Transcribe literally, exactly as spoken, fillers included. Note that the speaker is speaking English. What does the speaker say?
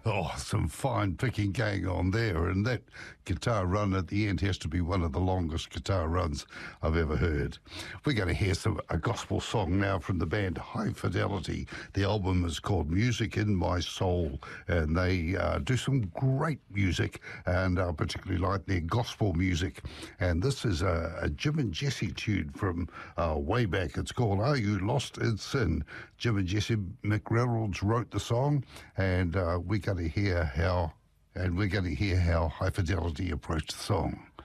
Oh, some fine picking going on there, and that guitar run at the end has to be one of the longest guitar runs I've ever heard. We're going to hear some a gospel song now from the band High Fidelity. The album is called Music in My Soul, and they uh, do some great music, and I particularly like their gospel music. And this is a, a Jim and Jesse tune from uh, way back. It's called Are You Lost in Sin? Jim and Jesse McReynolds wrote the song, and uh, we're going to hear how, and we're going to hear how High Fidelity approached the song.